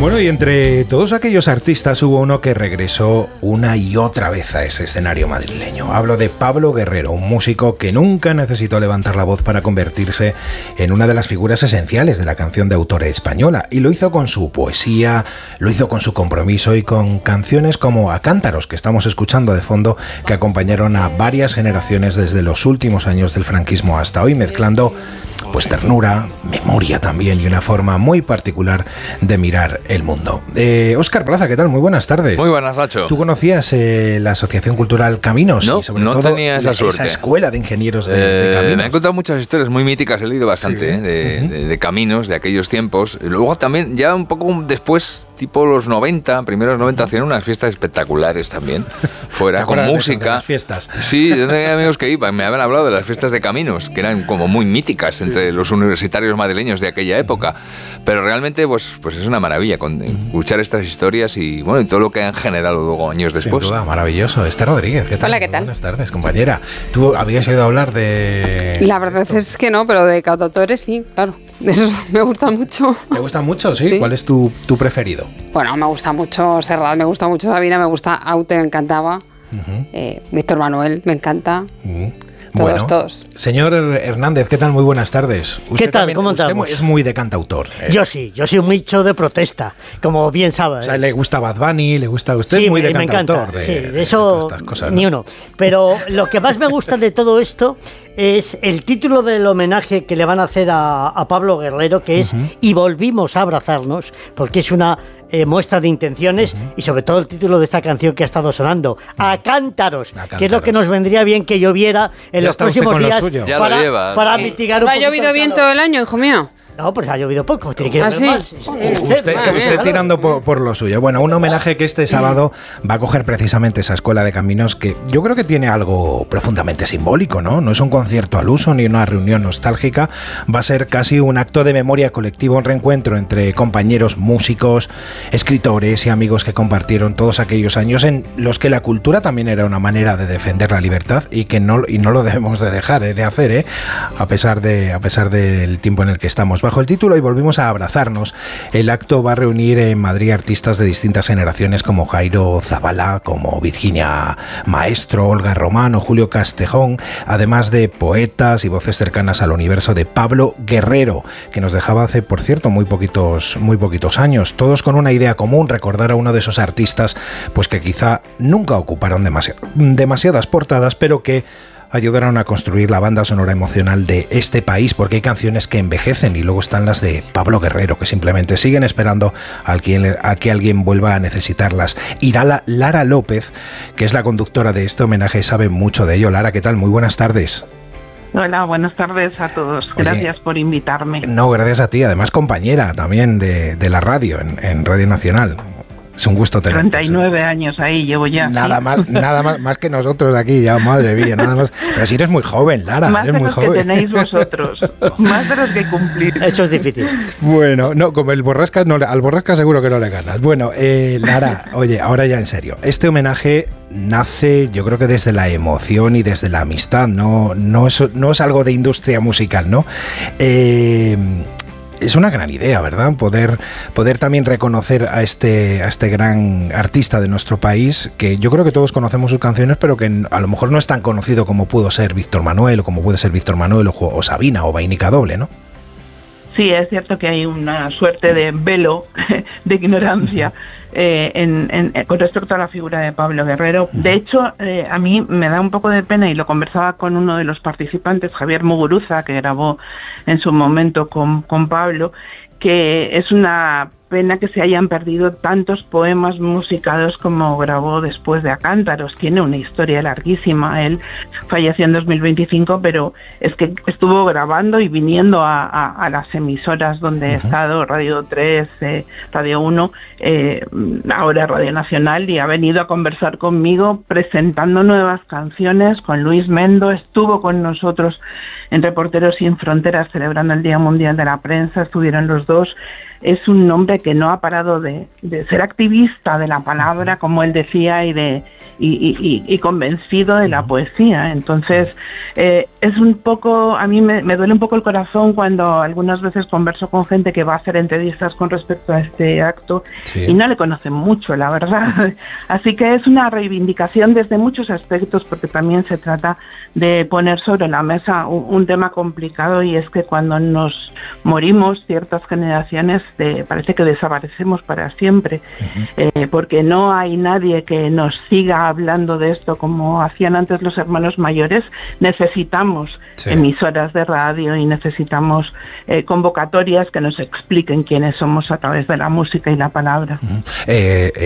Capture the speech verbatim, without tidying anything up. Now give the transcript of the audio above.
Bueno, y entre todos aquellos artistas hubo uno que regresó una y otra vez a ese escenario madrileño. Hablo de Pablo Guerrero, un músico que nunca necesitó levantar la voz para convertirse en una de las figuras esenciales de la canción de autor española. Y lo hizo con su poesía, lo hizo con su compromiso y con canciones como A Cántaros, que estamos escuchando de fondo, que acompañaron a varias generaciones desde los últimos años del franquismo hasta hoy, mezclando pues ternura, memoria también y una forma muy particular de mirar el mundo. Eh, Óscar Plaza, ¿qué tal? Muy buenas tardes. Muy buenas, Nacho. ¿Tú conocías eh, la Asociación Cultural Caminos? No, y sobre no todo tenía esa la, suerte. Esa escuela de ingenieros de, eh, de Caminos. Me han contado muchas historias muy míticas, he leído bastante, sí. eh, de, uh-huh. de, de Caminos, de aquellos tiempos. Y luego también, ya un poco después, tipo los noventa, primeros noventa, hacían unas fiestas espectaculares también, fuera, con música. De las fiestas? Sí, yo tenía amigos que iban, me habían hablado de las fiestas de Caminos, que eran como muy míticas sí, entre sí, los sí. universitarios madrileños de aquella época, pero realmente pues, pues es una maravilla con, escuchar estas historias y bueno, y todo lo que han generado luego años después. Sin duda, maravilloso. Esther Rodríguez, ¿qué tal? Hola, ¿qué tal? Buenas tardes, compañera. ¿Tú habías oído hablar de...? La verdad esto? es que no, pero de cantautores sí, claro. Eso me gusta mucho. ¿Te gusta mucho? ¿Sí? ¿Sí? ¿Cuál es tu, tu preferido? Bueno, me gusta mucho Serrat, me gusta mucho Sabina, me gusta Aute, me encantaba. Uh-huh. eh, Víctor Manuel, me encanta. Uh-huh. Todos, bueno, todos. Señor Hernández, ¿qué tal? Muy buenas tardes. ¿Qué tal? También, ¿Cómo estamos? Usted es muy de cantautor. ¿eh? Yo sí, yo soy mucho de protesta, como bien sabes. O sea, le gusta Bad Bunny, le gusta a usted, sí, muy me, de me cantautor. Encanta. De, sí, de, de eso estas cosas, ni ¿no? uno. Pero lo que más me gusta de todo esto es el título del homenaje que le van a hacer a, a Pablo Guerrero, que es uh-huh. Y volvimos a abrazarnos, porque es una eh, muestra de intenciones uh-huh. y sobre todo el título de esta canción que ha estado sonando, A Cántaros, a Cántaros, que es lo que nos vendría bien que lloviera en ya los próximos días ya para, lleva, para ¿eh? mitigar un poquito. ¿Ha llovido bien todo el año, hijo mío? No, pues ha llovido poco, tiene que ¿Ah, llover sí? más. Usted, usted, usted tirando por, por lo suyo. Bueno, un homenaje que este sábado va a coger precisamente esa escuela de caminos que yo creo que tiene algo profundamente simbólico, ¿no? No es un concierto al uso ni una reunión nostálgica, va a ser casi un acto de memoria colectiva, un reencuentro entre compañeros músicos, escritores y amigos que compartieron todos aquellos años en los que la cultura también era una manera de defender la libertad y que no, y no lo debemos de dejar eh, de hacer, ¿eh? a pesar de, a pesar del tiempo en el que estamos. Bajo el título Y volvimos a abrazarnos, el acto va a reunir en Madrid artistas de distintas generaciones como Jairo Zabala, como Virginia Maestro, Olga Román o Julio Castejón, además de poetas y voces cercanas al universo de Pablo Guerrero, que nos dejaba hace, por cierto, muy poquitos, muy poquitos años, todos con una idea común, recordar a uno de esos artistas pues que quizá nunca ocuparon demasi- demasiadas portadas, pero que ayudaron a construir la banda sonora emocional de este país, porque hay canciones que envejecen y luego están las de Pablo Guerrero, que simplemente siguen esperando a, quien, a que alguien vuelva a necesitarlas. Y Lara, Lara López, que es la conductora de este homenaje, sabe mucho de ello. Lara, ¿qué tal? Muy buenas tardes. Hola, buenas tardes a todos. Gracias Oye, por invitarme. No, gracias a ti. Además, compañera también de, de la radio, en, en Radio Nacional. Es un gusto tener. treinta y nueve años ahí llevo ya. Nada ¿sí? más, nada más, más que nosotros aquí, ya, madre mía, nada más. Pero si eres muy joven, Lara, más eres de muy los joven. que tenéis vosotros, más de los que cumplir. Eso es difícil. Bueno, no, como el Borrascas, no, al Borrascas seguro que no le ganas. Bueno, eh, Lara, oye, ahora ya en serio. Este homenaje nace, yo creo que desde la emoción y desde la amistad, no, no, es, no es algo de industria musical, ¿no? Eh... Es una gran idea, ¿verdad? Poder, poder también reconocer a este, a este gran artista de nuestro país, que yo creo que todos conocemos sus canciones, pero que a lo mejor no es tan conocido como pudo ser Víctor Manuel, o como puede ser Víctor Manuel, o, o Sabina, o Vainica Doble, ¿no? Sí, es cierto que hay una suerte de velo de ignorancia eh, en, en, con respecto a la figura de Pablo Guerrero. De hecho, eh, a mí me da un poco de pena, y lo conversaba con uno de los participantes, Javier Muguruza, que grabó en su momento con, con Pablo, que es una pena que se hayan perdido tantos poemas musicados como grabó después de A Cántaros. Tiene una historia larguísima. Él falleció en dos mil veinticinco, pero es que estuvo grabando y viniendo a, a, a las emisoras donde he estado, Radio tres, eh, Radio uno, eh, ahora Radio Nacional, y ha venido a conversar conmigo presentando nuevas canciones con Luis Mendo. Estuvo con nosotros en Reporteros Sin Fronteras celebrando el Día Mundial de la Prensa, estuvieron los dos. Es un hombre que no ha parado de, de ser activista de la palabra, como él decía, y de, y, y, y convencido de la poesía. Entonces, eh, es un poco, a mí me, me duele un poco el corazón cuando algunas veces converso con gente que va a hacer entrevistas con respecto a este acto sí. y no le conocen mucho, la verdad. Así que es una reivindicación desde muchos aspectos, porque también se trata de poner sobre la mesa un, un tema complicado, y es que cuando nos morimos, ciertas generaciones de, parece que desaparecemos para siempre, uh-huh. eh, porque no hay nadie que nos siga hablando de esto como hacían antes los hermanos mayores. Necesitamos sí. emisoras de radio y necesitamos eh, convocatorias que nos expliquen quiénes somos a través de la música y la palabra. Uh-huh. eh,